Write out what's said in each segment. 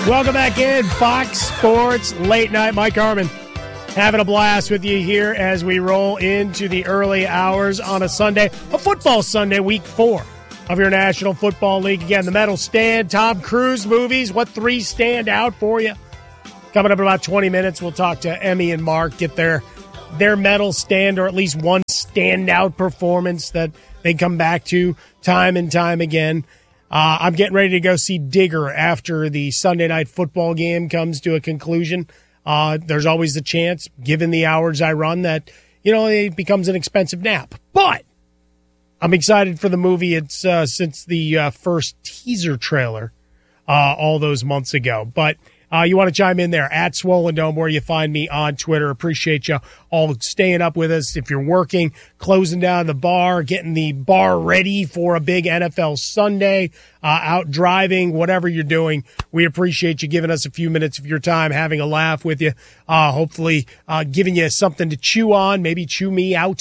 Welcome back in. Fox Sports Late Night. Mike Harmon having a blast with you here as we roll into the early hours on a Sunday, a football Sunday, week 4 of your National Football League. Again, the medal stand, Tom Cruise movies. What 3 stand out for you? Coming up in about 20 minutes, we'll talk to Emmy and Mark, get their medal stand or at least one standout performance that they come back to time and time again. I'm getting ready to go see Digger after the Sunday night football game comes to a conclusion. There's always the chance, given the hours I run, that, it becomes an expensive nap. But I'm excited for the movie. It's since the first teaser trailer all those months ago. But you want to chime in there at Swollen Dome, where you find me on Twitter. Appreciate you all staying up with us. If you're working, closing down the bar, getting the bar ready for a big NFL Sunday, out driving, whatever you're doing, we appreciate you giving us a few minutes of your time, having a laugh with you, hopefully giving you something to chew on, maybe chew me out.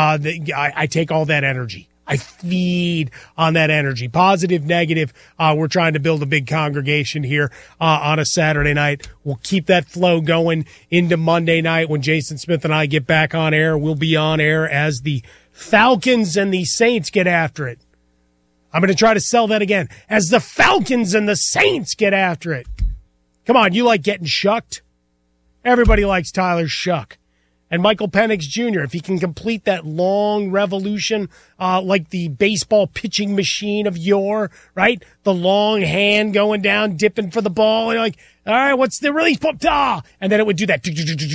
I take all that energy. I feed on that energy, positive, negative. We're trying to build a big congregation here on a Saturday night. We'll keep that flow going into Monday night when Jason Smith and I get back on air. We'll be on air as the Falcons and the Saints get after it. I'm going to try to sell that again. As the Falcons and the Saints get after it. Come on, you like getting shucked? Everybody likes Tyler Shuck. And Michael Penix Jr., if he can complete that long revolution like the baseball pitching machine of yore, right? The long hand going down, dipping for the ball. And you're like, all right, what's the release? And then it would do that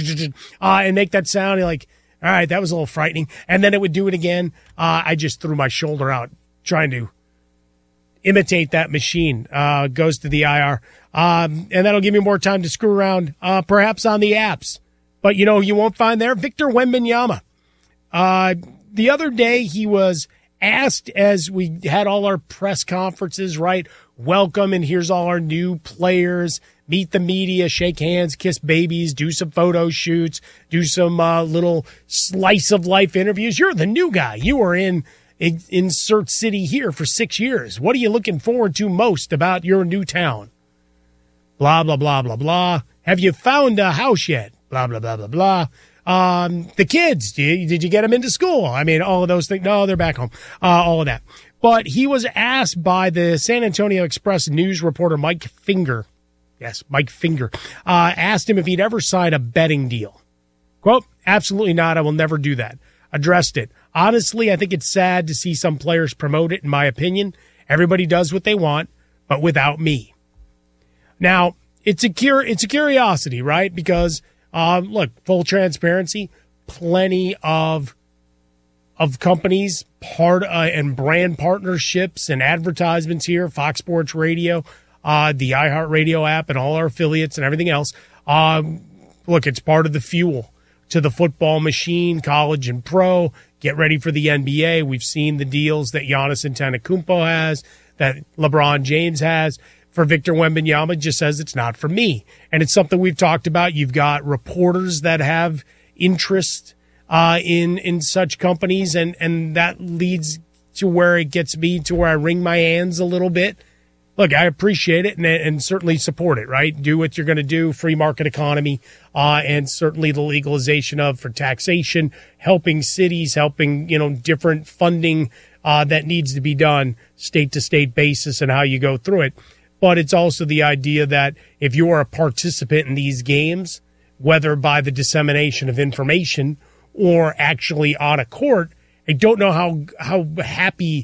and make that sound. You're like, all right, that was a little frightening. And then it would do it again. I just threw my shoulder out trying to imitate that machine. Goes to the IR. And that'll give me more time to screw around, perhaps on the apps. But you won't find there Victor Wembanyama. The other day he was asked, as we had all our press conferences, right? Welcome, and here's all our new players. Meet the media, shake hands, kiss babies, do some photo shoots, do some little slice of life interviews. You're the new guy. You were in insert city here for 6 years. What are you looking forward to most about your new town? Blah, blah, blah, blah, blah. Have you found a house yet? Blah, blah, blah, blah, blah. The kids, did you get them into school? I mean, all of those things. No, they're back home. All of that. But he was asked by the San Antonio Express news reporter Mike Finger. Yes, Mike Finger. Asked him if he'd ever sign a betting deal. Quote, absolutely not. I will never do that. Addressed it. Honestly, I think it's sad to see some players promote it, in my opinion. Everybody does what they want, but without me. Now, it's a curiosity, right? Because look, full transparency, plenty of companies, and brand partnerships and advertisements here, Fox Sports Radio, the iHeartRadio app, and all our affiliates and everything else. Look, it's part of the fuel to the football machine, college and pro. Get ready for the NBA. We've seen the deals that Giannis Antetokounmpo has, that LeBron James has. For Victor Wembanyama, just says it's not for me. And it's something we've talked about. You've got reporters that have interest in such companies, and that leads to where it gets me to where I wring my hands a little bit. Look, I appreciate it and certainly support it, right? Do what you're going to do, free market economy, and certainly the legalization for taxation, helping cities, helping, different funding that needs to be done state-to-state basis and how you go through it. But it's also the idea that if you are a participant in these games, whether by the dissemination of information or actually on a court, I don't know how happy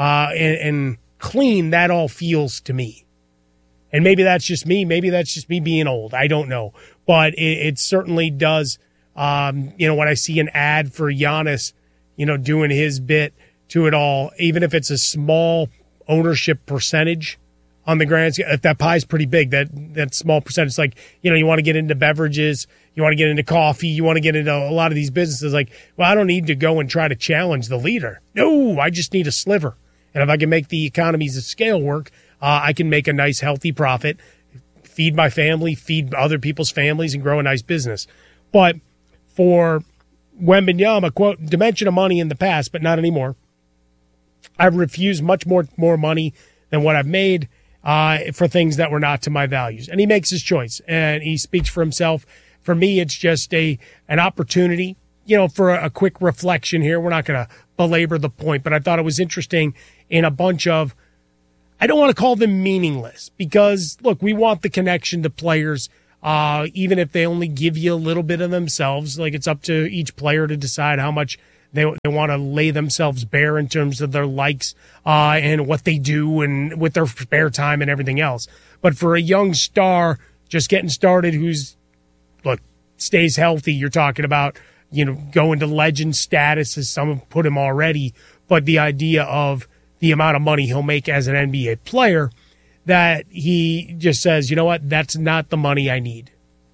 and clean that all feels to me. And maybe that's just me. Maybe that's just me being old. I don't know. But it certainly does, when I see an ad for Giannis, doing his bit to it all, even if it's a small ownership percentage, on the grand scale, if that pie's pretty big, that small percentage, like, you want to get into beverages, you want to get into coffee, you want to get into a lot of these businesses, like, well, I don't need to go and try to challenge the leader. No, I just need a sliver. And if I can make the economies of scale work, I can make a nice, healthy profit, feed my family, feed other people's families, and grow a nice business. But for Wembanyama, quote, dimension of money in the past, but not anymore. I've refused much more money than what I've made. for things that were not to my values. And he makes his choice, and he speaks for himself. For me, it's just an opportunity, for a quick reflection here. We're not going to belabor the point, but I thought it was interesting in a bunch of, I don't want to call them meaningless, because, look, we want the connection to players, even if they only give you a little bit of themselves. Like, it's up to each player to decide how much they want to lay themselves bare in terms of their likes and what they do and with their spare time and everything else. But for a young star just getting started who's, look, stays healthy, you're talking about, going to legend status, as some have put him already, but the idea of the amount of money he'll make as an NBA player, that he just says, you know what, that's not the money I need.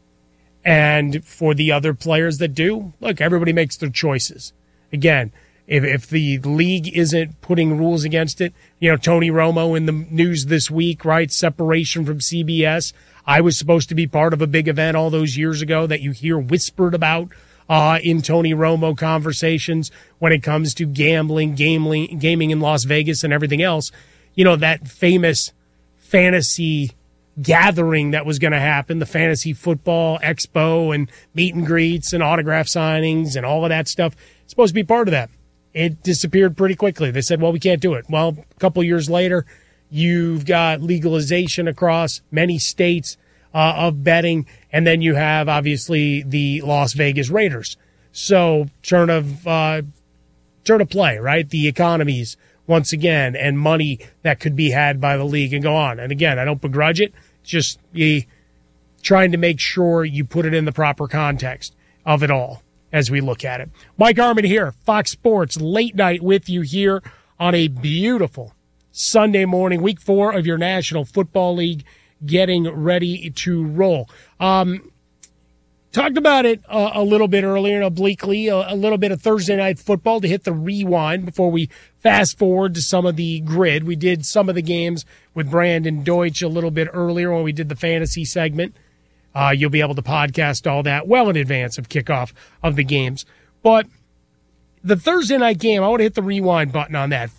And for the other players that do, look, everybody makes their choices. Again, if the league isn't putting rules against it, Tony Romo in the news this week, right? Separation from CBS. I was supposed to be part of a big event all those years ago that you hear whispered about in Tony Romo conversations when it comes to gaming in Las Vegas and everything else. That famous fantasy gathering that was going to happen, the Fantasy Football Expo and meet and greets and autograph signings and all of that stuff. It's supposed to be part of that. It disappeared pretty quickly. They said, well, we can't do it. Well, a couple years later, you've got legalization across many states of betting, and then you have, obviously, the Las Vegas Raiders. So turn of play, right? The economies, once again, and money that could be had by the league and go on. And again, I don't begrudge it. It's just trying to make sure you put it in the proper context of it all as we look at it. Mike Harmon here, Fox Sports, late night with you here on a beautiful Sunday morning, week 4 of your National Football League, getting ready to roll. Talked about it a little bit earlier and obliquely, a little bit of Thursday night football to hit the rewind before we fast forward to some of the grid. We did some of the games with Brandon Deutsch a little bit earlier when we did the fantasy segment. You'll be able to podcast all that well in advance of kickoff of the games. But the Thursday night game, I want to hit the rewind button on that.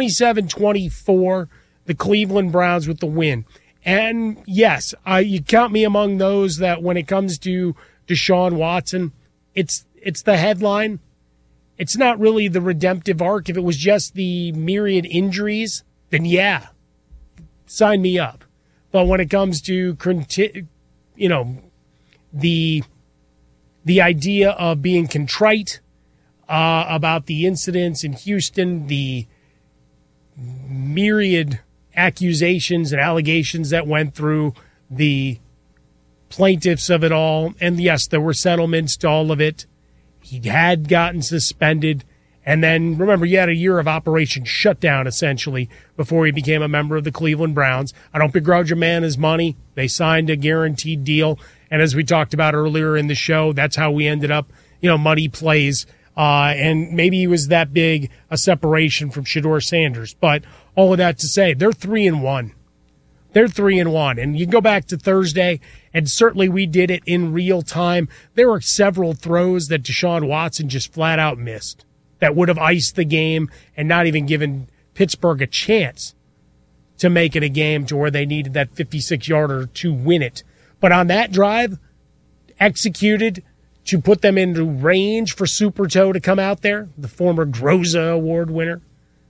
27-24, the Cleveland Browns with the win. And yes, you count me among those that when it comes to Deshaun Watson, it's the headline. It's not really the redemptive arc. If it was just the myriad injuries, then yeah, sign me up. But when it comes to, the idea of being contrite about the incidents in Houston, the myriad accusations and allegations that went through the plaintiffs of it all. And yes, there were settlements to all of it. He had gotten suspended. And then, remember, you had a year of Operation Shutdown, essentially, before he became a member of the Cleveland Browns. I don't begrudge a man his money. They signed a guaranteed deal. And as we talked about earlier in the show, that's how we ended up, money plays. And maybe he was that big a separation from Shedeur Sanders. But all of that to say, they're 3-1. They're 3-1. And you can go back to Thursday, and certainly we did it in real time. There were several throws that Deshaun Watson just flat out missed that would have iced the game and not even given Pittsburgh a chance to make it a game to where they needed that 56-yarder to win it. But on that drive, executed to put them into range for Super Toe to come out there, the former Groza Award winner.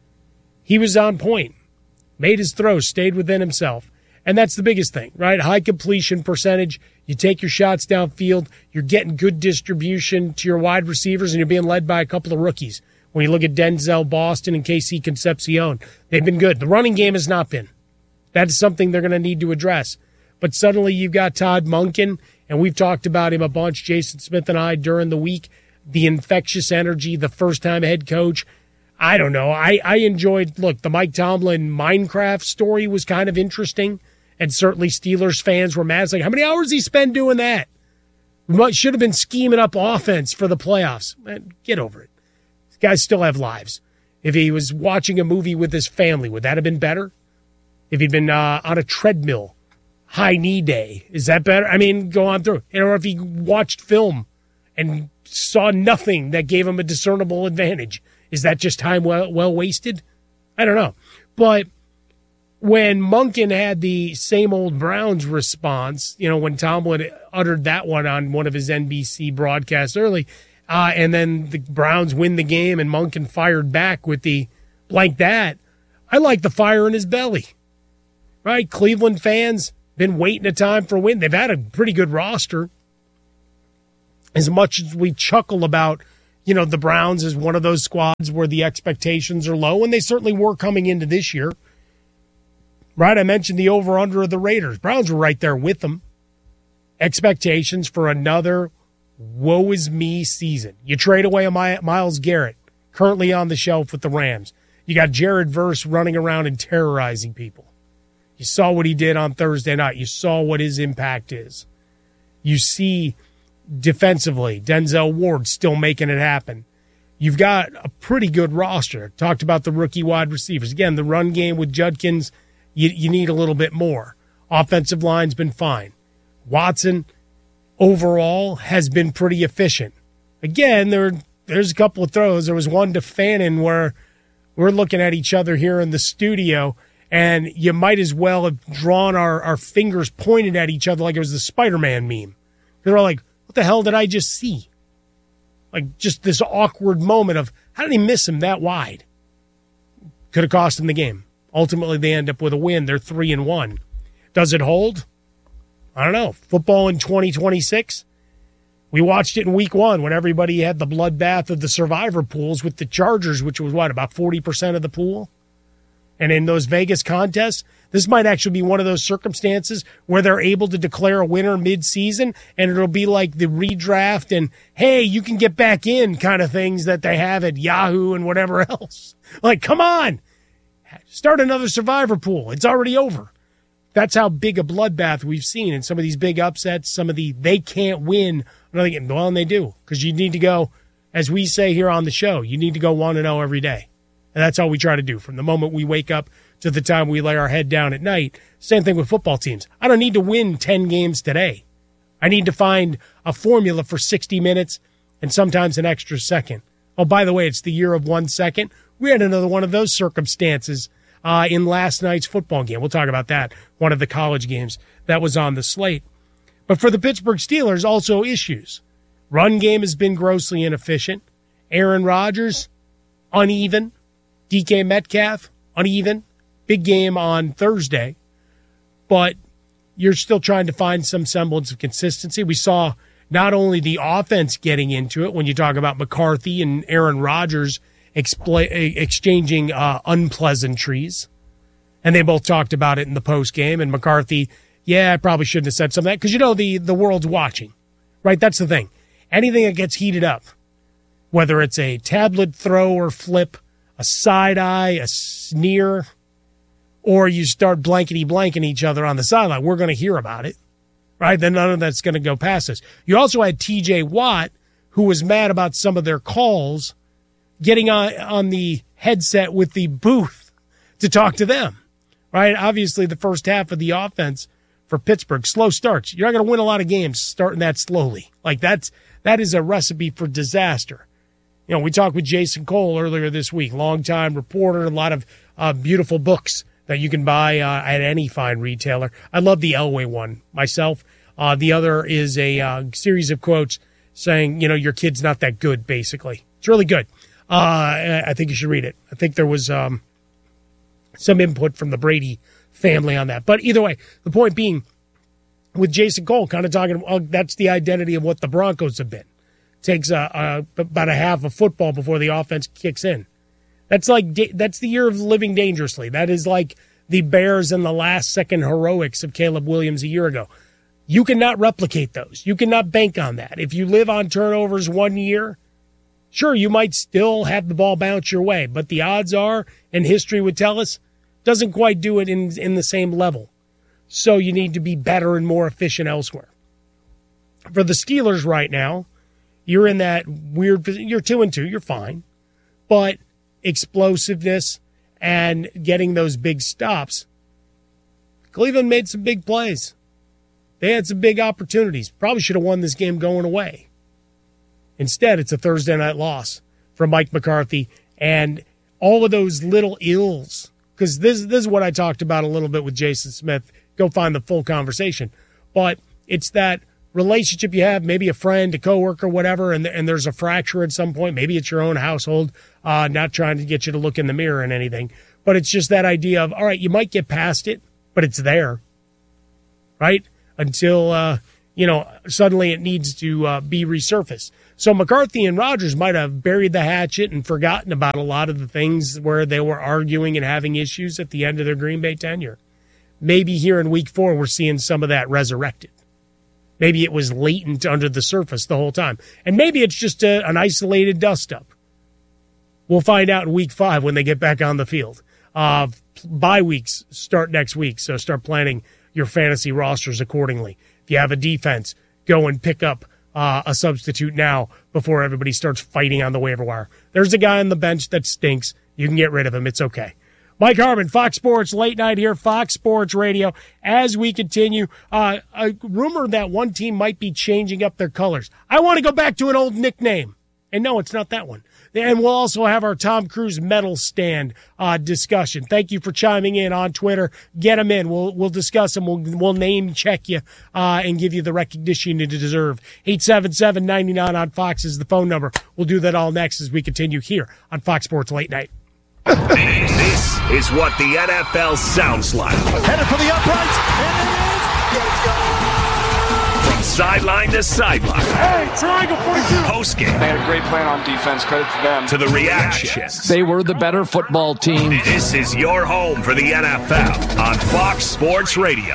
He was on point, made his throws, stayed within himself. And that's the biggest thing, right? High completion percentage. You take your shots downfield. You're getting good distribution to your wide receivers, and you're being led by a couple of rookies. When you look at Denzel Boston and KC Concepcion, they've been good. The running game has not been. That is something they're going to need to address. But suddenly you've got Todd Monken, and we've talked about him a bunch, Jason Smith and I, during the week. The infectious energy, the first-time head coach. I don't know. I enjoyed, look, the Mike Tomlin Minecraft story was kind of interesting. And certainly Steelers fans were mad. It's like, how many hours did he spend doing that? We should have been scheming up offense for the playoffs. Man, get over it. These guys still have lives. If he was watching a movie with his family, would that have been better? If he'd been on a treadmill, high knee day, is that better? I mean, go on through. Or if he watched film and saw nothing that gave him a discernible advantage, is that just time well wasted? I don't know. But when Monken had the same old Browns response, when Tomlin uttered that one on one of his NBC broadcasts early, and then the Browns win the game and Monken fired back with the blank that, I like the fire in his belly. Right? Cleveland fans been waiting a time for a win. They've had a pretty good roster. As much as we chuckle about, the Browns as one of those squads where the expectations are low, and they certainly were coming into this year. Right? I mentioned the over-under of the Raiders. Browns were right there with them. Expectations for another woe-is-me season. You trade away a Myles Garrett, currently on the shelf with the Rams. You got Jared Verse running around and terrorizing people. You saw what he did on Thursday night. You saw what his impact is. You see defensively, Denzel Ward still making it happen. You've got a pretty good roster. Talked about the rookie wide receivers. Again, the run game with Judkins, you need a little bit more. Offensive line's been fine. Watson, overall, has been pretty efficient. Again, there's a couple of throws. There was one to Fannin where we're looking at each other here in the studio, and you might as well have drawn our fingers pointed at each other like it was the Spider-Man meme. They're all like, what the hell did I just see? Like, just this awkward moment of, how did he miss him that wide? Could have cost him the game. Ultimately, they end up with a win. They're 3-1. Does it hold? I don't know. Football in 2026? We watched it in week 1 when everybody had the bloodbath of the survivor pools with the Chargers, which was, about 40% of the pool? And in those Vegas contests, this might actually be one of those circumstances where they're able to declare a winner mid-season, and it'll be like the redraft and, hey, you can get back in kind of things that they have at Yahoo and whatever else. Like, come on, start another survivor pool. It's already over. That's how big a bloodbath we've seen in some of these big upsets, some of they can't win. Well, and they do, because you need to go, as we say here on the show, you need to go 1-0 every day. And that's all we try to do from the moment we wake up to the time we lay our head down at night. Same thing with football teams. I don't need to win 10 games today. I need to find a formula for 60 minutes and sometimes an extra second. Oh, by the way, it's the year of 1 second. We had another one of those circumstances in last night's football game. We'll talk about that, one of the college games that was on the slate. But for the Pittsburgh Steelers, also issues. Run game has been grossly inefficient. Aaron Rodgers, uneven. DK Metcalf, uneven. Big game on Thursday. But you're still trying to find some semblance of consistency. We saw not only the offense getting into it when you talk about McCarthy and Aaron Rodgers exchanging unpleasantries, and they both talked about it in the postgame, and McCarthy, I probably shouldn't have said some of that, because the world's watching, right? That's the thing. Anything that gets heated up, whether it's a tablet throw or flip, a side eye, a sneer, or you start blankety-blanking each other on the sideline, we're going to hear about it, right? Then none of that's going to go past us. You also had T.J. Watt, who was mad about some of their calls, getting on the headset with the booth to talk to them, right? Obviously, the first half of the offense for Pittsburgh, slow starts. You're not going to win a lot of games starting that slowly. Like, that is a recipe for disaster. We talked with Jason Cole earlier this week, longtime reporter, a lot of beautiful books that you can buy at any fine retailer. I love the Elway one myself. The other is a series of quotes saying, your kid's not that good, basically. It's really good. I think you should read it. I think there was some input from the Brady family on that. But either way, the point being, with Jason Cole kind of talking, that's the identity of what the Broncos have been. Takes about a half of football before the offense kicks in. That's the year of living dangerously. That is like the Bears and the last-second heroics of Caleb Williams a year ago. You cannot replicate those. You cannot bank on that. If you live on turnovers 1 year, sure, you might still have the ball bounce your way, but the odds are, and history would tell us, doesn't quite do it in the same level. So you need to be better and more efficient elsewhere. For the Steelers right now, you're in that weird position. You're 2-2. You're fine. But explosiveness and getting those big stops. Cleveland made some big plays. They had some big opportunities. Probably should have won this game going away. Instead, it's a Thursday night loss for Mike McCarthy. And all of those little ills because this is what I talked about a little bit with Jason Smith. Go find the full conversation. But it's that relationship you have, maybe a friend, a coworker, whatever, and there's a fracture at some point. Maybe it's your own household, not trying to get you to look in the mirror and anything. But it's just that idea of, all right, you might get past it, but it's there, right? Until, suddenly it needs to be resurfaced. So McCarthy and Rodgers might have buried the hatchet and forgotten about a lot of the things where they were arguing and having issues at the end of their Green Bay tenure. Maybe here in week 4, we're seeing some of that resurrected. Maybe it was latent under the surface the whole time. And maybe it's just an isolated dust-up. We'll find out in week 5 when they get back on the field. Bye weeks start next week, so start planning your fantasy rosters accordingly. If you have a defense, go and pick up a substitute now before everybody starts fighting on the waiver wire. There's a guy on the bench that stinks. You can get rid of him. It's okay. Mike Harmon, Fox Sports Late Night here, Fox Sports Radio. As we continue, a rumor that one team might be changing up their colors. I want to go back to an old nickname. And no, it's not that one. And we'll also have our Tom Cruise medal stand discussion. Thank you for chiming in on Twitter. Get them in. We'll discuss them. We'll name check you and give you the recognition you deserve. 877-99 on Fox is the phone number. We'll do that all next as we continue here on Fox Sports Late Night. This is what the NFL sounds like. Headed for the uprights, and it is. Let's go! From sideline to sideline. Hey, triangle 42. Postgame. They had a great plan on defense. Credit to them. To the reactions. They were the better football team. This is your home for the NFL on Fox Sports Radio.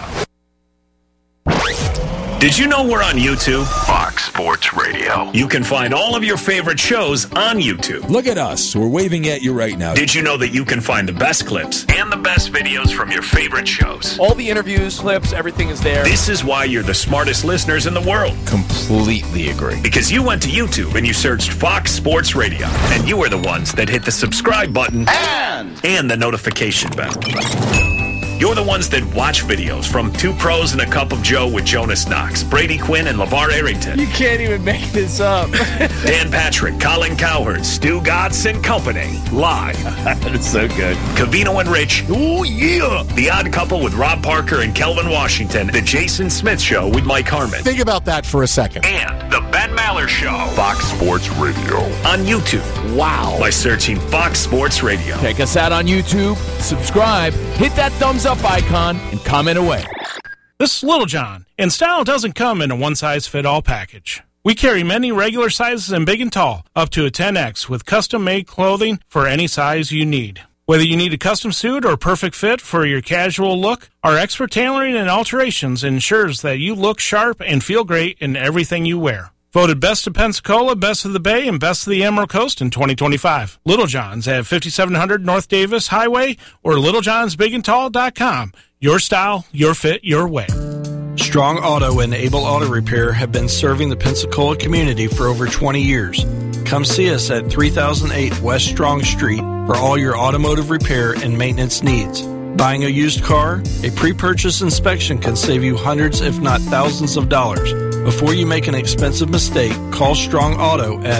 Did you know we're on YouTube? Fox Sports Radio. You can find all of your favorite shows on YouTube. Look at us. We're waving at you right now. Did you know that you can find the best clips and the best videos from your favorite shows? All the interviews, clips, everything is there. This is why you're the smartest listeners in the world. Completely agree. Because you went to YouTube and you searched Fox Sports Radio. And you were the ones that hit the subscribe button and the notification bell. You're the ones that watch videos from Two Pros and a Cup of Joe with Jonas Knox, Brady Quinn, and LeVar Arrington. You can't even make this up. Dan Patrick, Colin Cowherd, Stu Gatz and Company. Live. That's so good. Covino and Rich. Oh, yeah. The Odd Couple with Rob Parker and Kelvin Washington. The Jason Smith Show with Mike Harmon. Think about that for a second. And The Ben Maller Show. Fox Sports Radio. On YouTube. Wow. By searching Fox Sports Radio. Check us out on YouTube. Subscribe. Hit that thumbs up icon and comment away. This is Little John, and style doesn't come in a one-size-fit-all package. We carry many regular sizes in big and tall, up to a 10X, with custom-made clothing for any size you need. Whether you need a custom suit or perfect fit for your casual look, our expert tailoring and alterations ensures that you look sharp and feel great in everything you wear. Voted Best of Pensacola, Best of the Bay, and Best of the Emerald Coast in 2025. Little John's at 5700 North Davis Highway or littlejohnsbigandtall.com. Your style, your fit, your way. Strong Auto and Able Auto Repair have been serving the Pensacola community for over 20 years. Come see us at 3008 West Strong Street for all your automotive repair and maintenance needs. Buying a used car? A pre-purchase inspection can save you hundreds if not thousands of dollars. Before you make an expensive mistake, call Strong Auto at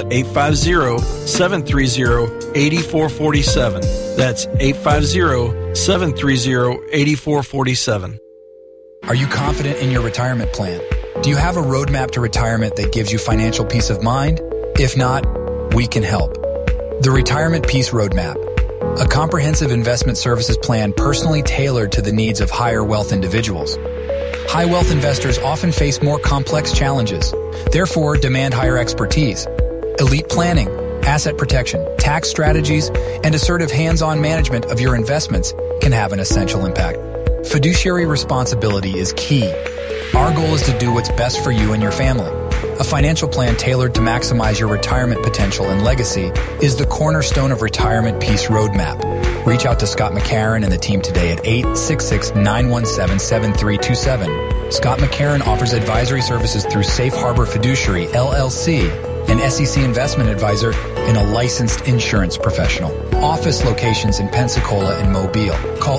850-730-8447. That's 850-730-8447. Are you confident in your retirement plan? Do you have a roadmap to retirement that gives you financial peace of mind? If not, we can help. The Retirement Peace Roadmap, a comprehensive investment services plan personally tailored to the needs of higher wealth individuals. High wealth investors often face more complex challenges, therefore demand higher expertise. Elite planning, asset protection, tax strategies, and assertive hands-on management of your investments can have an essential impact. Fiduciary responsibility is key. Our goal is to do what's best for you and your family. A financial plan tailored to maximize your retirement potential and legacy is the cornerstone of Retirement Peace Roadmap. Reach out to Scott McCarron and the team today at 866-917-7327. Scott McCarron offers advisory services through Safe Harbor Fiduciary, LLC, an SEC investment advisor and a licensed insurance professional. Office locations in Pensacola and Mobile. Call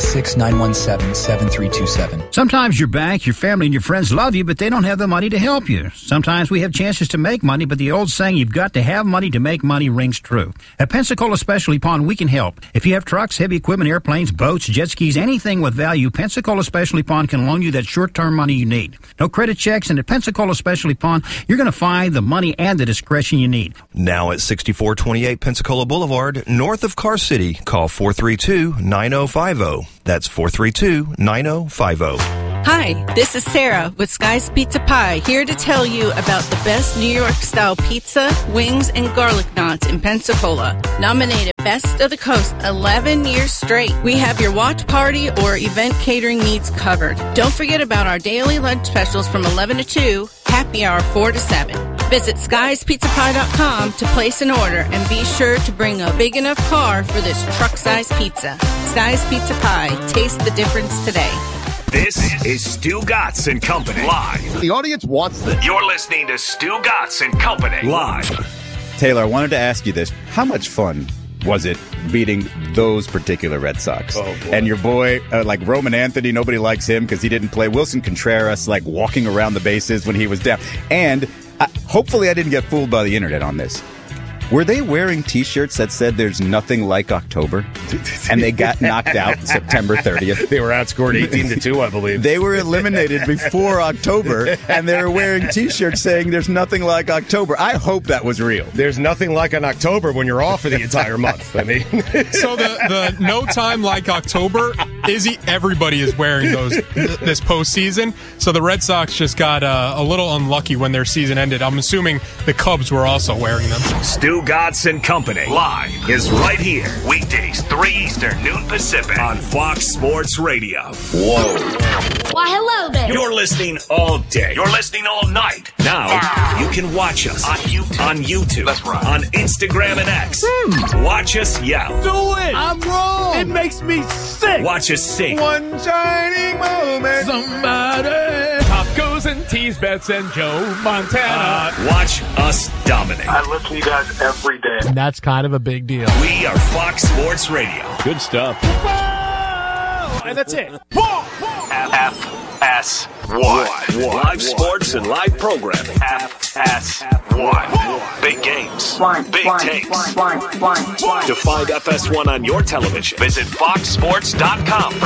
866-917-7327. Sometimes your bank, your family, and your friends love you, but they don't have the money to help you. Sometimes we have chances to make money, but the old saying, you've got to have money to make money, rings true. At Pensacola Specialty Pond, we can help. If you have trucks, heavy equipment, airplanes, boats, jet skis, anything with value, Pensacola Specialty Pond can loan you that short-term money you need. No credit checks, and at Pensacola Specialty Pond, you're going to find the money and the discretion you need. Now at 6428 Pensacola Boulevard, north of Car City, call 432-9050. That's 432-9050. Hi, this is Sarah with Sky's Pizza Pie, here to tell you about the best New York-style pizza, wings, and garlic knots in Pensacola. Nominated Best of the Coast 11 years straight. We have your watch party or event catering needs covered. Don't forget about our daily lunch specials from 11 to 2, happy hour 4 to 7. Visit skiespizzapie.com to place an order and be sure to bring a big enough car for this truck-size pizza. Sky's Pizza Pie. Taste the difference today. This is Stu Gatz and Company live. The audience wants this. You're listening to Stu Gatz and Company live. Taylor, I wanted to ask you this. How much fun was it beating those particular Red Sox? Oh, and your boy, like Roman Anthony, nobody likes him because he didn't play. Wilson Contreras, like walking around the bases when he was down. And hopefully I didn't get fooled by the internet on this. Were they wearing T-shirts that said there's nothing like October? And they got knocked out September 30th. They were outscored 18-2, I believe. They were eliminated before October, and they were wearing T-shirts saying there's nothing like October. I hope that was real. There's nothing like an October when you're off for the entire month. I mean, so the no time like October, everybody is wearing those this postseason. So the Red Sox just got a little unlucky when their season ended. I'm assuming the Cubs were also wearing them. Stu Gatz and Company live is right here. Weekdays, 3 Eastern, noon Pacific on Fox Sports Radio. Whoa. Why, hello there. You're listening all day. You're listening all night. Now, you can watch us on YouTube. That's right. On Instagram and X. Watch us yell. Do it. I'm wrong. It makes me sick. Watch us sing. One shining moment. Somebody. Tacos and tease bets and Joe Montana. Watch us dominate. I listen to you guys every day. And that's kind of a big deal. We are Fox Sports Radio. Good stuff. And that's it. FS1. Live sports and live programming. FS1. Big games. Big takes. To find FS1 on your television, visit foxsports.com.